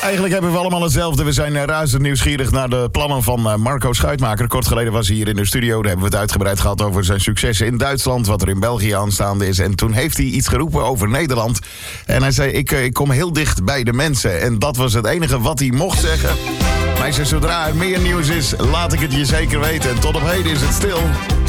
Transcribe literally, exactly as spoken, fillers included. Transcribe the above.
eigenlijk hebben we allemaal hetzelfde. We zijn uh, razend nieuwsgierig naar de plannen van uh, Marco Schuitmaker. Kort geleden was hij hier in de studio. Daar hebben we het uitgebreid gehad over zijn successen in Duitsland. Wat er in België aanstaande is. En toen heeft hij iets geroepen over Nederland. En hij zei, ik, uh, ik kom heel dicht bij de mensen. En dat was het enige wat hij mocht zeggen. Maar hij zei, zodra er meer nieuws is, laat ik het je zeker weten. En tot op heden is het stil.